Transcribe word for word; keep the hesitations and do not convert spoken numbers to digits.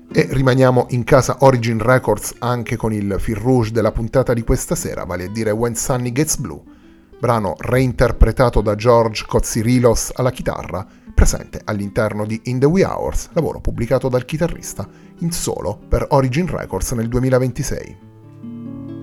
E rimaniamo in casa Origin Records anche con il fil rouge della puntata di questa sera, vale a dire When Sunny Gets Blue, brano reinterpretato da George Kotsirilos alla chitarra, presente all'interno di In the Wee Hours, lavoro pubblicato dal chitarrista in solo per Origin Records nel duemilaventisei.